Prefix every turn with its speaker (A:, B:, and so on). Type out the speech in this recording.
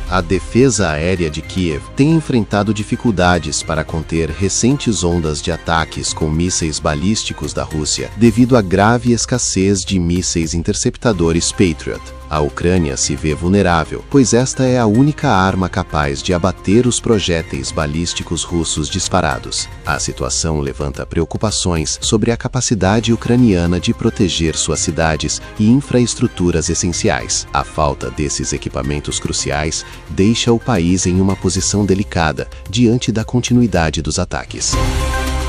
A: A defesa aérea de Kiev tem enfrentado dificuldades para conter recentes ondas de ataques com mísseis balísticos da Rússia, devido à grave escassez de mísseis interceptadores Patriot. A Ucrânia se vê vulnerável, pois esta é a única arma capaz de abater os projéteis balísticos russos disparados. A situação levanta preocupações sobre a capacidade ucraniana de proteger suas cidades e infraestruturas essenciais. A falta desses equipamentos cruciais deixa o país em uma posição delicada diante da continuidade dos ataques.